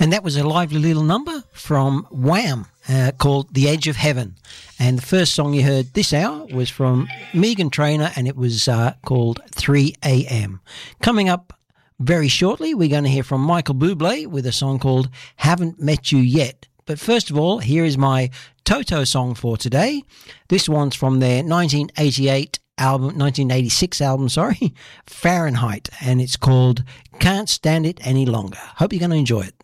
And that was a lively little number from Wham called The Edge of Heaven. And the first song you heard this hour was from Meghan Trainor, and it was called 3 a.m. Coming up very shortly, we're going to hear from Michael Bublé with a song called Haven't Met You Yet. But first of all, here is my Toto song for today. This one's from their 1986 album, Fahrenheit, and it's called Can't Stand It Any Longer. Hope you're going to enjoy it.